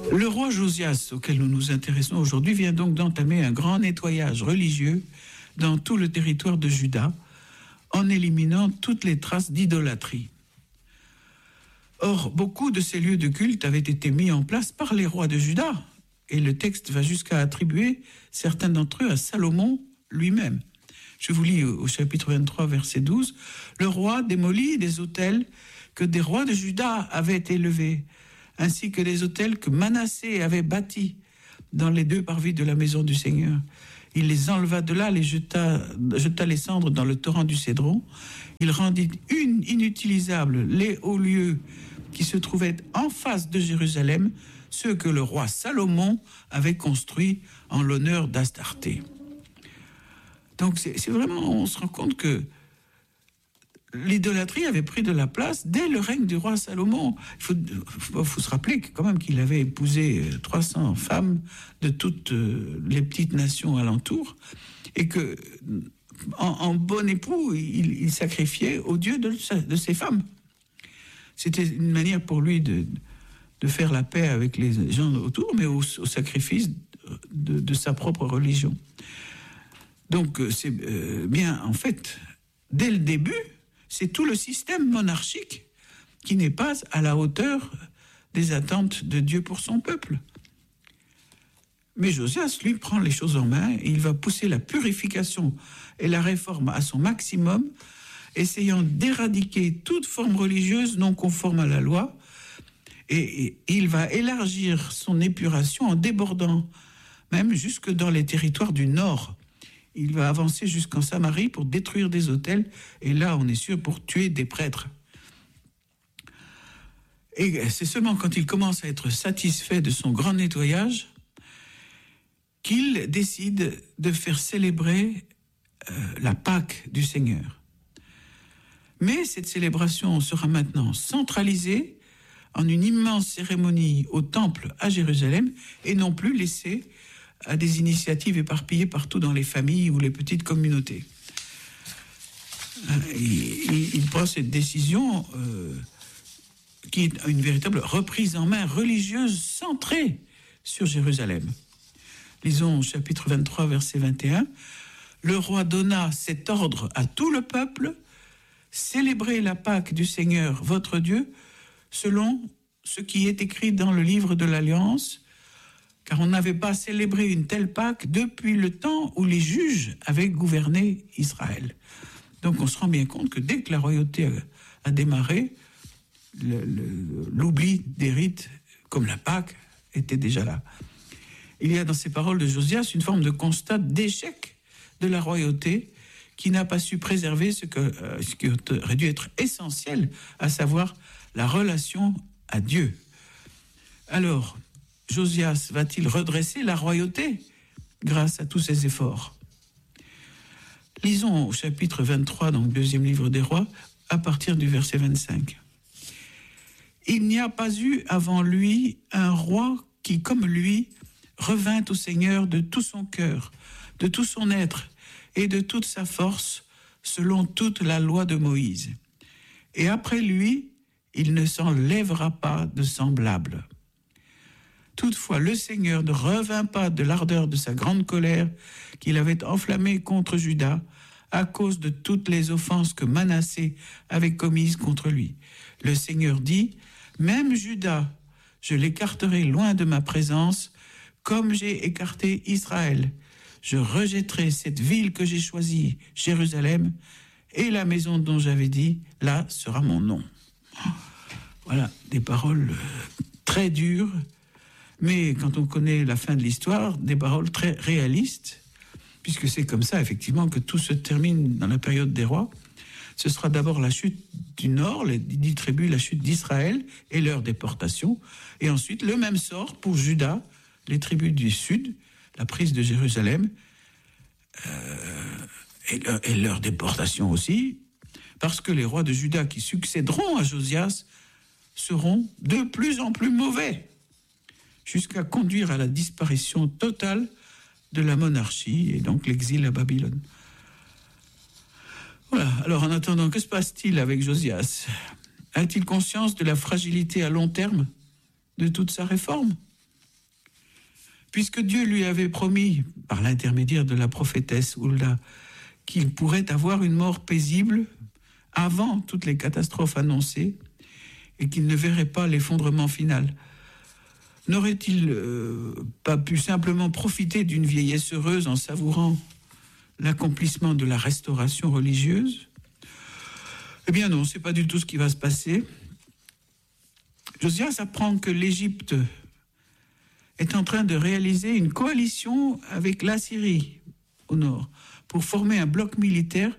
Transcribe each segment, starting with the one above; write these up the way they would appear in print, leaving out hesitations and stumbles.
Le roi Josias, auquel nous nous intéressons aujourd'hui, vient donc d'entamer un grand nettoyage religieux dans tout le territoire de Juda, en éliminant toutes les traces d'idolâtrie. Or, beaucoup de ces lieux de culte avaient été mis en place par les rois de Juda, et le texte va jusqu'à attribuer certains d'entre eux à Salomon lui-même. Je vous lis au chapitre 23, verset 12. « Le roi démolit des autels que des rois de Juda avaient élevés, ainsi que des autels que Manassé avait bâtis dans les 2 parvis de la maison du Seigneur. Il les enleva de là, jeta les cendres dans le torrent du Cédron. Il rendit inutilisables les hauts lieux qui se trouvaient en face de Jérusalem, ceux que le roi Salomon avait construits en l'honneur d'Astarté. » Donc c'est vraiment, on se rend compte que l'idolâtrie avait pris de la place dès le règne du roi Salomon. Il faut se rappeler quand même qu'il avait épousé 300 femmes de toutes les petites nations alentours, et que en bon époux, il sacrifiait au Dieu de ces femmes. C'était une manière pour lui de faire la paix avec les gens autour, mais au sacrifice de sa propre religion. Donc c'est bien, en fait, dès le début, c'est tout le système monarchique qui n'est pas à la hauteur des attentes de Dieu pour son peuple. Mais Josias, lui, prend les choses en main et il va pousser la purification et la réforme à son maximum, essayant d'éradiquer toute forme religieuse non conforme à la loi, et il va élargir son épuration en débordant même jusque dans les territoires du nord. Il va avancer jusqu'en Samarie pour détruire des autels, et là, on est sûr, pour tuer des prêtres. Et c'est seulement quand il commence à être satisfait de son grand nettoyage qu'il décide de faire célébrer la Pâque du Seigneur. Mais cette célébration sera maintenant centralisée en une immense cérémonie au temple à Jérusalem, et non plus laissée à des initiatives éparpillées partout dans les familles ou les petites communautés. Il prend cette décision qui est une véritable reprise en main religieuse centrée sur Jérusalem. Lisons au chapitre 23, verset 21. « Le roi donna cet ordre à tout le peuple, célébrez la Pâque du Seigneur votre Dieu, selon ce qui est écrit dans le livre de l'Alliance, car on n'avait pas célébré une telle Pâque depuis le temps où les juges avaient gouverné Israël. » Donc on se rend bien compte que dès que la royauté a démarré, l'oubli des rites, comme la Pâque, était déjà là. Il y a dans ces paroles de Josias une forme de constat d'échec de la royauté qui n'a pas su préserver ce qui aurait dû être essentiel, à savoir la relation à Dieu. Alors, Josias va-t-il redresser la royauté grâce à tous ses efforts? Lisons au chapitre 23, donc deuxième livre des rois, à partir du verset 25. « Il n'y a pas eu avant lui un roi qui, comme lui, revint au Seigneur de tout son cœur, de tout son être et de toute sa force, selon toute la loi de Moïse. Et après lui, il ne s'en lèvera pas de semblable. Toutefois, le Seigneur ne revint pas de l'ardeur de sa grande colère qu'il avait enflammée contre Juda à cause de toutes les offenses que Manassé avait commises contre lui. Le Seigneur dit, « Même Juda, je l'écarterai loin de ma présence, comme j'ai écarté Israël. Je rejetterai cette ville que j'ai choisie, Jérusalem, et la maison dont j'avais dit, là sera mon nom. » Voilà, des paroles très dures, mais quand on connaît la fin de l'histoire, des paroles très réalistes, puisque c'est comme ça, effectivement, que tout se termine dans la période des rois. Ce sera d'abord la chute du nord, les 10 tribus, la chute d'Israël et leur déportation, et ensuite le même sort pour Juda, les tribus du sud, la prise de Jérusalem, et leur déportation aussi, parce que les rois de Juda qui succéderont à Josias seront de plus en plus mauvais, jusqu'à conduire à la disparition totale de la monarchie et donc l'exil à Babylone. Voilà, alors en attendant, que se passe-t-il avec Josias? A-t-il conscience de la fragilité à long terme de toute sa réforme? puisque Dieu lui avait promis, par l'intermédiaire de la prophétesse Hulda, qu'il pourrait avoir une mort paisible avant toutes les catastrophes annoncées et qu'il ne verrait pas l'effondrement final. N'aurait-il pas pu simplement profiter d'une vieillesse heureuse en savourant l'accomplissement de la restauration religieuse? Eh bien non, c'est pas du tout ce qui va se passer. Josias apprend que l'Égypte est en train de réaliser une coalition avec l'Assyrie au nord pour former un bloc militaire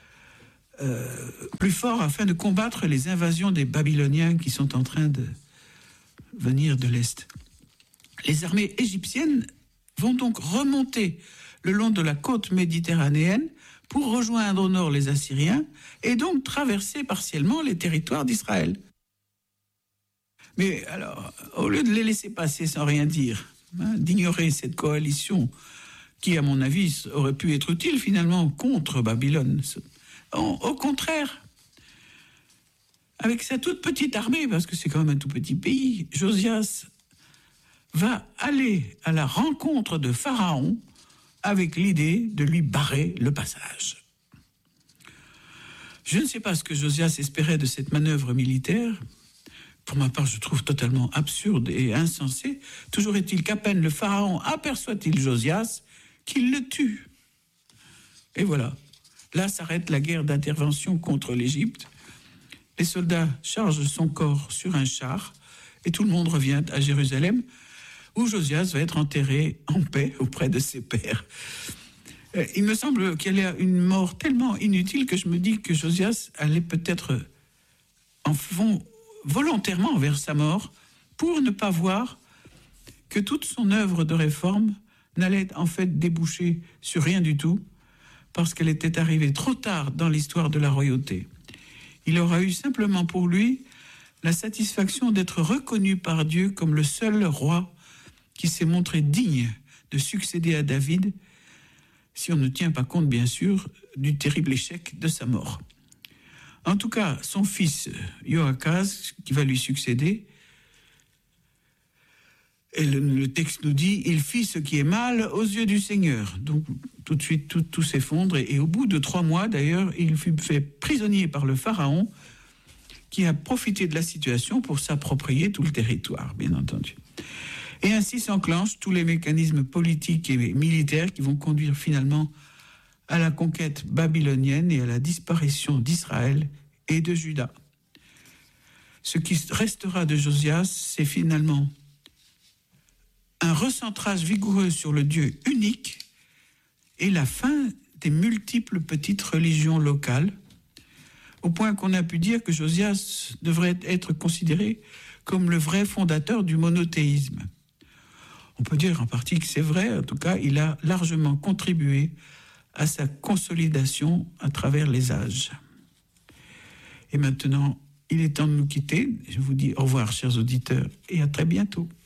plus fort afin de combattre les invasions des Babyloniens qui sont en train de venir de l'Est. Les armées égyptiennes vont donc remonter le long de la côte méditerranéenne pour rejoindre au nord les Assyriens et donc traverser partiellement les territoires d'Israël. Mais alors, au lieu de les laisser passer sans rien dire, d'ignorer cette coalition qui, à mon avis, aurait pu être utile finalement contre Babylone, au contraire, avec sa toute petite armée, parce que c'est quand même un tout petit pays, Josias va aller à la rencontre de Pharaon avec l'idée de lui barrer le passage. Je ne sais pas ce que Josias espérait de cette manœuvre militaire. Pour ma part, je trouve totalement absurde et insensé. Toujours est-il qu'à peine le Pharaon aperçoit-il Josias qu'il le tue. Et voilà, là s'arrête la guerre d'intervention contre l'Égypte. Les soldats chargent son corps sur un char et tout le monde revient à Jérusalem, où Josias va être enterré en paix auprès de ses pairs. Il me semble qu'elle est une mort tellement inutile que je me dis que Josias allait peut-être en fond volontairement vers sa mort pour ne pas voir que toute son œuvre de réforme n'allait en fait déboucher sur rien du tout parce qu'elle était arrivée trop tard dans l'histoire de la royauté. Il aura eu simplement pour lui la satisfaction d'être reconnu par Dieu comme le seul roi qui s'est montré digne de succéder à David, si on ne tient pas compte, bien sûr, du terrible échec de sa mort. En tout cas, son fils Joachaz, qui va lui succéder, et le texte nous dit « Il fit ce qui est mal aux yeux du Seigneur ». Donc, tout de suite, tout s'effondre. Et au bout de 3 mois, d'ailleurs, il fut fait prisonnier par le Pharaon, qui a profité de la situation pour s'approprier tout le territoire, bien entendu. Et ainsi s'enclenchent tous les mécanismes politiques et militaires qui vont conduire finalement à la conquête babylonienne et à la disparition d'Israël et de Juda. Ce qui restera de Josias, c'est finalement un recentrage vigoureux sur le Dieu unique et la fin des multiples petites religions locales, au point qu'on a pu dire que Josias devrait être considéré comme le vrai fondateur du monothéisme. On peut dire en partie que c'est vrai, en tout cas, il a largement contribué à sa consolidation à travers les âges. Et maintenant, il est temps de nous quitter. Je vous dis au revoir, chers auditeurs, et à très bientôt.